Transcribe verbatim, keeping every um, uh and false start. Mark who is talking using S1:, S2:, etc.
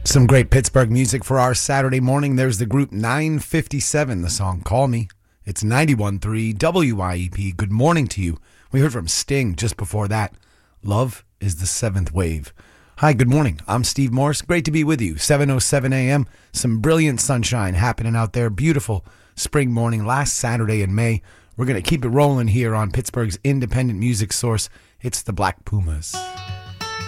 S1: Some great Pittsburgh music for our Saturday morning. There's the group nine fifty-seven, the song Call Me. It's ninety-one point three W I E P. Good morning to you. We heard from Sting just before that. Love is the seventh wave. Hi, good morning. I'm Steve Morris. Great to be with you. seven oh seven a.m. Some brilliant sunshine happening out there. Beautiful spring morning last Saturday in May. We're going to keep it rolling here on Pittsburgh's independent music source. It's the Black Pumas.